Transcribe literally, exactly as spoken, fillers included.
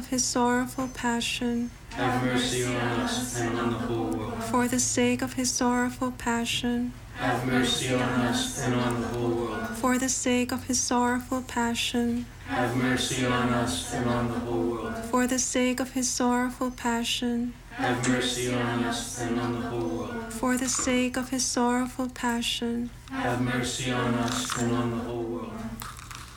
his sorrowful passion, have mercy on us and on the whole world. for the sake of his sorrowful passion, Have mercy on us and on the whole world. for the sake of his sorrowful passion, Have mercy on us and on the whole world. for the sake of his sorrowful passion, Have mercy on us and on the whole world. for the sake of his sorrowful passion, Have mercy on us and on the whole world.